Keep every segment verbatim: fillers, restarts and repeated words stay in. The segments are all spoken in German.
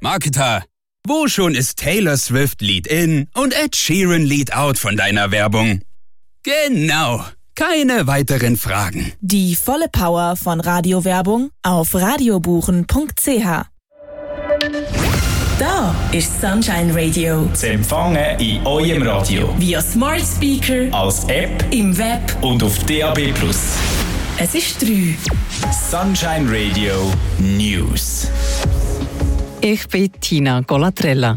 Marketer, wo schon ist Taylor Swift Lead in und Ed Sheeran Lead out von deiner Werbung? Genau, keine weiteren Fragen. Die volle Power von Radiowerbung auf radiobuchen punkt c h. Da ist Sunshine Radio. Zu empfangen in eurem Radio. Via Smart Speaker, als App, im Web und auf D A B plus. Es ist drei. Sunshine Radio News. Ich bin Tina Golatrella.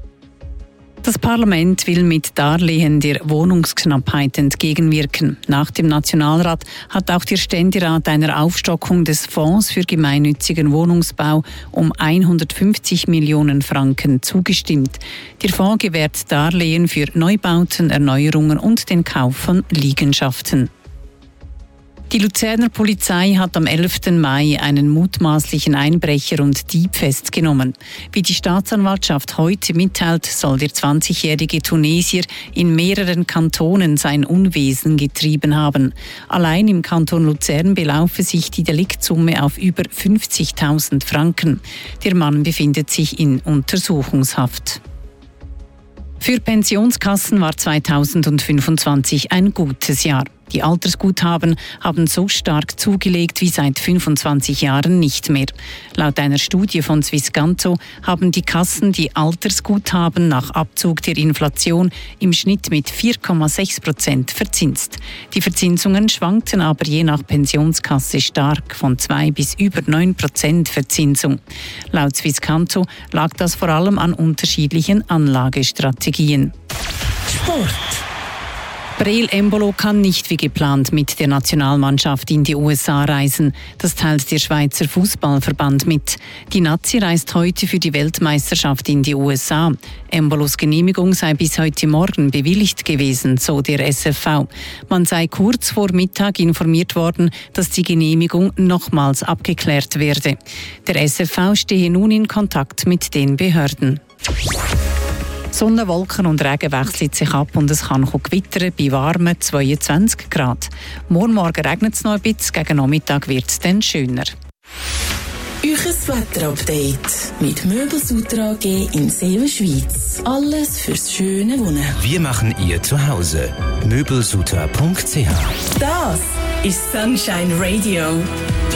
Das Parlament will mit Darlehen der Wohnungsknappheit entgegenwirken. Nach dem Nationalrat hat auch der Ständerat einer Aufstockung des Fonds für gemeinnützigen Wohnungsbau um hundertfünfzig Millionen Franken zugestimmt. Der Fonds gewährt Darlehen für Neubauten, Erneuerungen und den Kauf von Liegenschaften. Die Luzerner Polizei hat am elften Mai einen mutmaßlichen Einbrecher und Dieb festgenommen. Wie die Staatsanwaltschaft heute mitteilt, soll der zwanzigjährige Tunesier in mehreren Kantonen sein Unwesen getrieben haben. Allein im Kanton Luzern belaufe sich die Deliktsumme auf über fünfzigtausend Franken. Der Mann befindet sich in Untersuchungshaft. Für Pensionskassen war zweitausendfünfundzwanzig ein gutes Jahr. Die Altersguthaben haben so stark zugelegt wie seit fünfundzwanzig Jahren nicht mehr. Laut einer Studie von Swisscanto haben die Kassen die Altersguthaben nach Abzug der Inflation im Schnitt mit vier Komma sechs Prozent verzinst. Die Verzinsungen schwankten aber je nach Pensionskasse stark, von zwei bis über neun Prozent Verzinsung. Laut Swisscanto lag das vor allem an unterschiedlichen Anlagestrategien. Sport. Breel Embolo kann nicht wie geplant mit der Nationalmannschaft in die U S A reisen. Das teilt der Schweizer Fußballverband mit. Die Nazi reist heute für die Weltmeisterschaft in die U S A. Embolos Genehmigung sei bis heute Morgen bewilligt gewesen, so der S F V. Man sei kurz vor Mittag informiert worden, dass die Genehmigung nochmals abgeklärt werde. Der S F V stehe nun in Kontakt mit den Behörden. Sonne, Wolken und Regen wechseln sich ab und es kann gewittern bei warmen zweiundzwanzig Grad. Morgen Morgen regnet es noch ein bisschen, gegen Nachmittag wird es dann schöner. Euches Wetterupdate mit Möbelsutra A G in Seelenschweiz. Alles fürs schöne Wohnen. Wir machen ihr Zuhause. möbelsutra punkt c h. Das ist Sunshine Radio.